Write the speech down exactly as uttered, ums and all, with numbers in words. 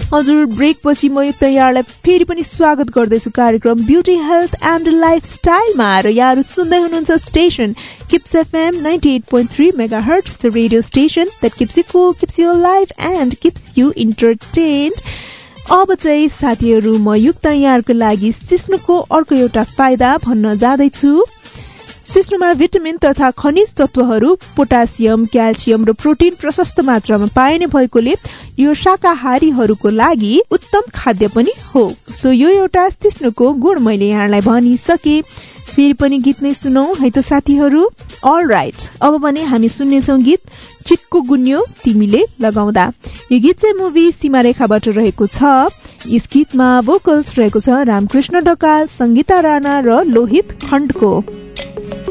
हजुर, ब्रेक पछि म युक्त यहाँलाई फेरि पनि स्वागत गर्दैछु कार्यक्रम ब्युटी हेल्थ एन्ड लाइफस्टाइलमा। र यहाँहरू सुन्दै हुनुहुन्छ station kips FM ninety at point three mega hertz, the radio station that kips you Kul, kips you life and kips you इन्टरटेन्ड। अब चाहिँ साथीहरू, म युक्त यहाँहरूको लागि सिस्नुको अर्को एउटा फाइदा भन्न जाँदैछु। सिस्नुमा भिटामिन तथा खनिज तत्वहरू, पोटासियम, क्याल्सियम र प्रोटिन प्रशस्त मात्रामा पाइने भएकोले यो शाकाहारीहरूको लागि उत्तम खाद्य पनि हो। सो यो एउटा सिस्नुको गुण मैले यहाँलाई भनिसके। फेरि पनि गीत नै सुनौ है त साथीहरू। अल राइट, अब भने हामी सुन्नेछौँ गीत चिक्को गुन्यो तिमीले लगाउँदा। यो गीत चाहिँ मुभी सीमा रेखाबाट रहेको छ। यस गीतमा भोकल्स रहेको छ रामकृष्ण ढकाल, संगीता राणा र लोहित खण्डको।